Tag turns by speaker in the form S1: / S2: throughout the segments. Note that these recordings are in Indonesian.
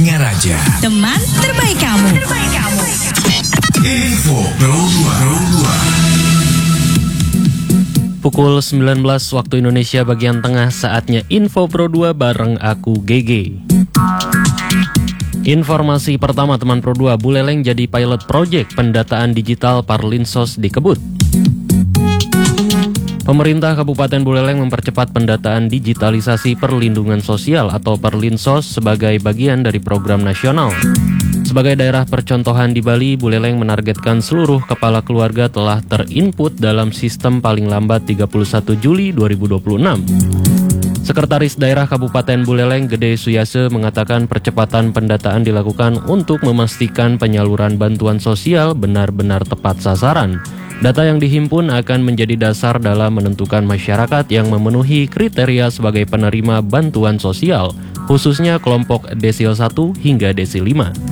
S1: Singaraja,
S2: teman terbaik kamu.
S1: Info Pro 2.
S3: Pukul 19 waktu Indonesia bagian tengah, saatnya Info Pro 2 bareng aku GG. Informasi pertama teman Pro 2, Buleleng jadi pilot project pendataan digital Parlinsos dikebut. Pemerintah Kabupaten Buleleng mempercepat pendataan digitalisasi perlindungan sosial atau Perlinsos sebagai bagian dari program nasional. Sebagai daerah percontohan di Bali, Buleleng menargetkan seluruh kepala keluarga telah terinput dalam sistem paling lambat 31 Juli 2026. Sekretaris Daerah Kabupaten Buleleng Gede Suyase mengatakan percepatan pendataan dilakukan untuk memastikan penyaluran bantuan sosial benar-benar tepat sasaran. Data yang dihimpun akan menjadi dasar dalam menentukan masyarakat yang memenuhi kriteria sebagai penerima bantuan sosial, khususnya kelompok desil 1 hingga desil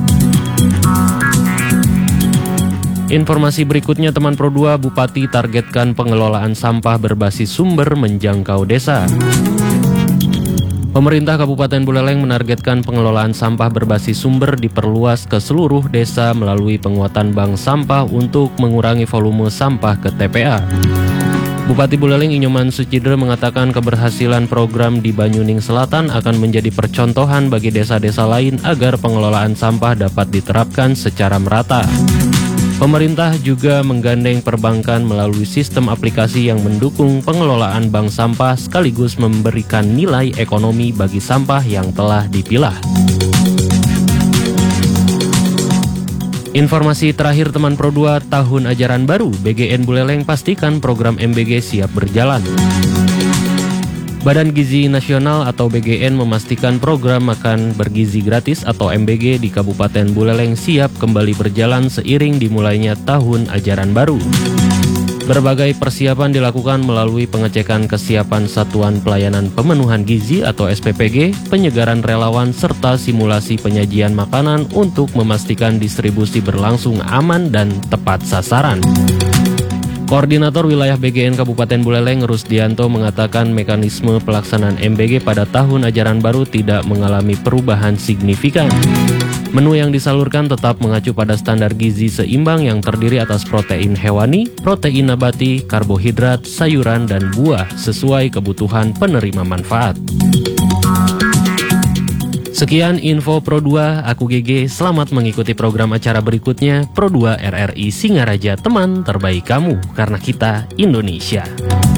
S3: 5. Informasi berikutnya teman Pro 2, Bupati targetkan pengelolaan sampah berbasis sumber menjangkau desa. Pemerintah Kabupaten Buleleng menargetkan pengelolaan sampah berbasis sumber diperluas ke seluruh desa melalui penguatan bank sampah untuk mengurangi volume sampah ke TPA. Bupati Buleleng Inyoman Sucidre mengatakan keberhasilan program di Banyuning Selatan akan menjadi percontohan bagi desa-desa lain agar pengelolaan sampah dapat diterapkan secara merata. Pemerintah juga menggandeng perbankan melalui sistem aplikasi yang mendukung pengelolaan bank sampah sekaligus memberikan nilai ekonomi bagi sampah yang telah dipilah. Informasi terakhir teman Pro 2, tahun ajaran baru, BGN Buleleng pastikan program MBG siap berjalan. Badan Gizi Nasional atau BGN memastikan program makan bergizi gratis atau MBG di Kabupaten Buleleng siap kembali berjalan seiring dimulainya tahun ajaran baru. Berbagai persiapan dilakukan melalui pengecekan kesiapan Satuan Pelayanan Pemenuhan Gizi atau SPPG, penyegaran relawan, serta simulasi penyajian makanan untuk memastikan distribusi berlangsung aman dan tepat sasaran. Koordinator Wilayah BGN Kabupaten Buleleng Rusdianto mengatakan mekanisme pelaksanaan MBG pada tahun ajaran baru tidak mengalami perubahan signifikan. Menu yang disalurkan tetap mengacu pada standar gizi seimbang yang terdiri atas protein hewani, protein nabati, karbohidrat, sayuran, dan buah sesuai kebutuhan penerima manfaat. Sekian Info Pro 2, aku GG, selamat mengikuti program acara berikutnya. Pro 2 RRI Singaraja, teman terbaik kamu, karena kita Indonesia.